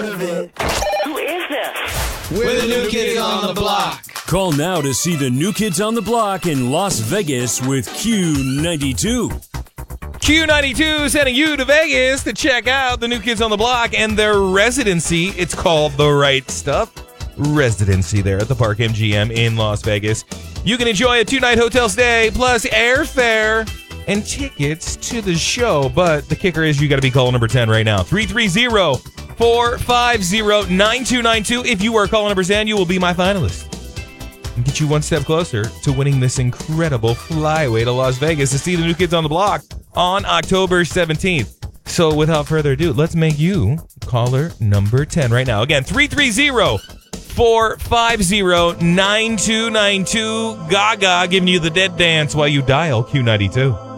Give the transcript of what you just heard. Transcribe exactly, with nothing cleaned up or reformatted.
Who is this? We're the New Kids on the Block. Call now to see the New Kids on the Block in Las Vegas with Q ninety-two. Q ninety-two sending you to Vegas to check out the New Kids on the Block and their residency. It's called The Right Stuff Residency there at the Park M G M in Las Vegas. You can enjoy a two-night hotel stay plus airfare and tickets to the show. But the kicker is you got to be caller number ten right now. three three zero, four five zero, nine two nine two. If you are caller number ten, you will be my finalist and get you one step closer to winning this incredible flyaway to Las Vegas to see the New Kids on the Block on October seventeenth. So without further ado, let's make you caller number ten right now. Again, three three zero, four five zero, nine two nine two. Gaga giving you the dead dance while you dial Q ninety-two.